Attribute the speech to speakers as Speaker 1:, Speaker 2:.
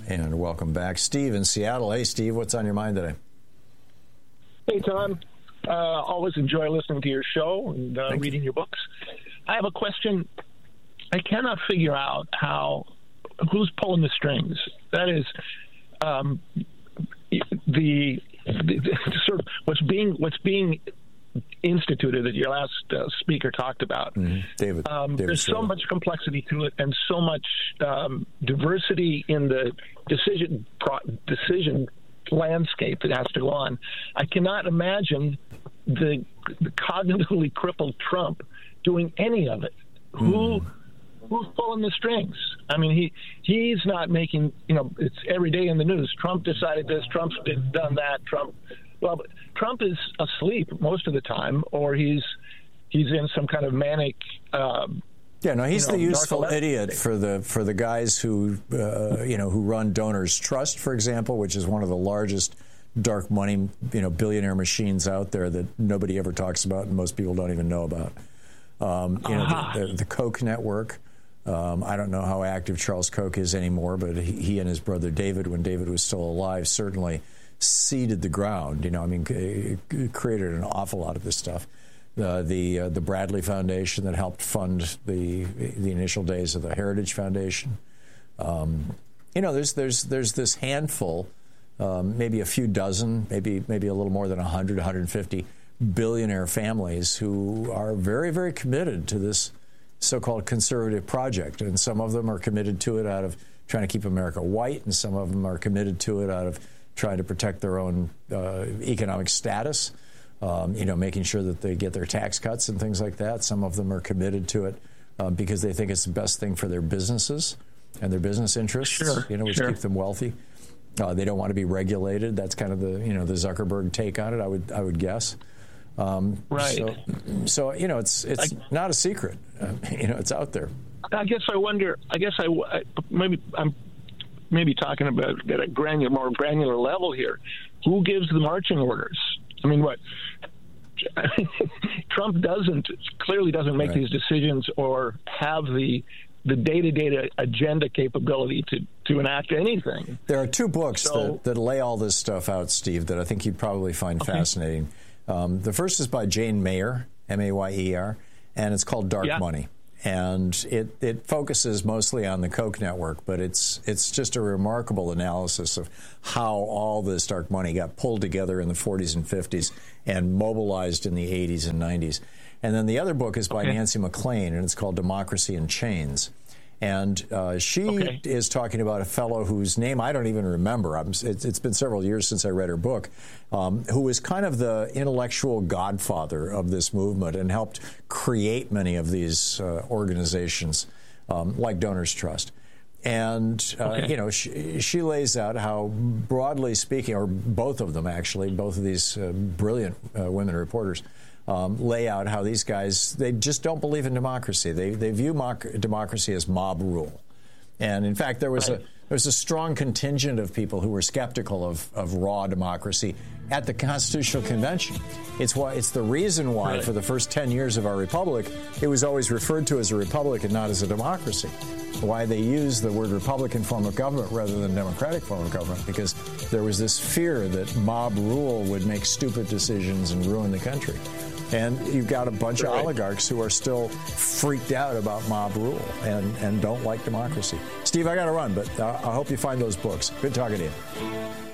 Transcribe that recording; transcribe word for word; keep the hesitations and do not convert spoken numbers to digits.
Speaker 1: And welcome back. Steve in Seattle. Hey, Steve, what's on your mind today?
Speaker 2: Hey, Tom. Uh, always enjoy listening to your show and uh, reading your books. I have a question. I cannot figure out how who's pulling the strings. That is, um, the, the, the sort of what's being what's being instituted that your last uh, speaker talked about.
Speaker 1: Mm-hmm. David,
Speaker 2: um,
Speaker 1: David
Speaker 2: there's so much complexity to it, and so much um, diversity in the decision pro- decision landscape that has to go on. I cannot imagine the, the cognitively crippled Trump doing any of it. Mm. Who who's pulling the strings? I mean, he he's not making, you know, it's every day in the news. Trump decided this. Trump's been, done that. Trump. Well, but Trump is asleep most of the time, or he's he's in some kind of manic. Um,
Speaker 1: yeah, no, he's
Speaker 2: you know,
Speaker 1: the useful idiot for the for the guys who uh, you know who run Donors Trust, for example, which is one of the largest dark money, you know, billionaire machines out there that nobody ever talks about and most people don't even know about. Um, you uh-huh. know, the, the, the Koch network. Um, I don't know how active Charles Koch is anymore, but he, he and his brother David, when David was still alive, certainly seeded the ground. You know, I mean, it created an awful lot of this stuff. Uh, the uh, the Bradley Foundation that helped fund the the initial days of the Heritage Foundation. Um, you know, there's there's there's this handful, um, maybe a few dozen, maybe maybe a little more than one hundred, one hundred fifty billionaire families who are very, very committed to this so-called conservative project. And some of them are committed to it out of trying to keep America white, and some of them are committed to it out of trying to protect their own uh, economic status, um, you know, making sure that they get their tax cuts and things like that. Some of them are committed to it uh, because they think it's the best thing for their businesses and their business interests,
Speaker 2: sure,
Speaker 1: you know, which
Speaker 2: sure.
Speaker 1: keep them wealthy. Uh, they don't want to be regulated. That's kind of the, you know, the Zuckerberg take on it, I would I would guess. Um,
Speaker 2: right.
Speaker 1: So, so, you know, it's it's I, not a secret. Uh, you know, it's out there.
Speaker 2: I guess I wonder, I guess I, I maybe I'm maybe talking about at a granular, more granular level here. Who gives the marching orders? I mean, what? Trump doesn't, clearly doesn't make right. these decisions or have the the day-to-day agenda capability to, to enact anything.
Speaker 1: There are two books
Speaker 2: so,
Speaker 1: that, that lay all this stuff out, Steve, that I think you'd probably find okay. fascinating. Um, the first is by Jane Mayer, M A Y E R, and it's called Dark
Speaker 2: yeah.
Speaker 1: Money. And it, it focuses mostly on the Koch network, but it's it's just a remarkable analysis of how all this dark money got pulled together in the forties and fifties and mobilized in the eighties and nineties. And then the other book is by okay. Nancy MacLean, and it's called Democracy in Chains. And uh, she okay. is talking about a fellow whose name I don't even remember. I'm, it's, it's been several years since I read her book, um, who was kind of the intellectual godfather of this movement and helped create many of these uh, organizations, um, like Donors Trust. And, uh, okay. you know, she, she lays out how, broadly speaking, or both of them, actually, both of these uh, brilliant uh, women reporters, Um, lay out how these guys, they just don't believe in democracy. They they view mock, democracy as mob rule. And, in fact, there was right. a there was a strong contingent of people who were skeptical of, of raw democracy at the Constitutional Convention. It's why it's the reason why, right. for the first ten years of our republic, it was always referred to as a republic and not as a democracy. Why they used the word Republican form of government rather than Democratic form of government, because there was this fear that mob rule would make stupid decisions and ruin the country. And you've got a bunch right. of oligarchs who are still freaked out about mob rule and, and don't like democracy. Steve, I got to run, but uh, I hope you find those books. Good talking to you.